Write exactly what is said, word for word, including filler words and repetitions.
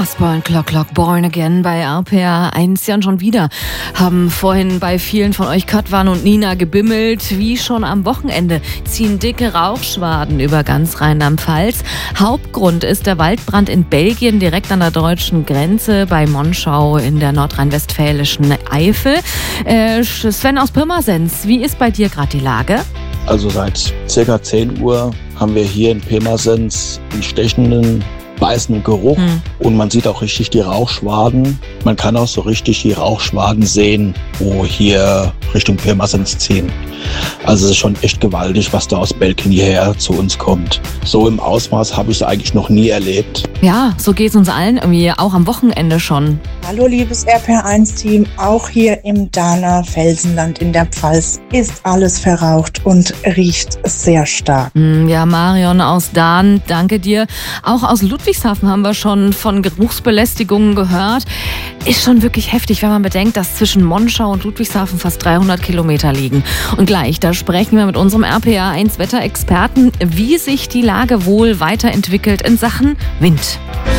Osbourne, Clock Clock, Born Again bei R P R eins. Ja, und schon wieder haben vorhin bei vielen von euch Katwan und Nina gebimmelt. Wie schon am Wochenende ziehen dicke Rauchschwaden über ganz Rheinland-Pfalz. Hauptgrund ist der Waldbrand in Belgien, direkt an der deutschen Grenze bei Monschau in der nordrhein-westfälischen Eifel. Äh, Sven aus Pirmasens, wie ist bei dir gerade die Lage? Also seit circa zehn Uhr haben wir hier in Pirmasens einen stechenden, beißenden Geruch hm. und man sieht auch richtig die Rauchschwaden. Man kann auch so richtig die Rauchschwaden sehen, wo hier Richtung Pirmasens ziehen. Also es ist schon echt gewaltig, was da aus Belgien hierher zu uns kommt. So im Ausmaß habe ich es eigentlich noch nie erlebt. Ja, so geht es uns allen irgendwie, auch am Wochenende schon. Hallo liebes R P R eins Team, auch hier im Dahner Felsenland in der Pfalz ist alles verraucht und riecht sehr stark. Ja, Marion aus Dahn, danke dir. Auch aus Ludwigshafen haben wir schon von Geruchsbelästigungen gehört. Ist schon wirklich heftig, wenn man bedenkt, dass zwischen Monschau und Ludwigshafen fast dreihundert Kilometer liegen. Und gleich, da sprechen wir mit unserem R P R eins Wetterexperten, wie sich die Lage wohl weiterentwickelt in Sachen Wind.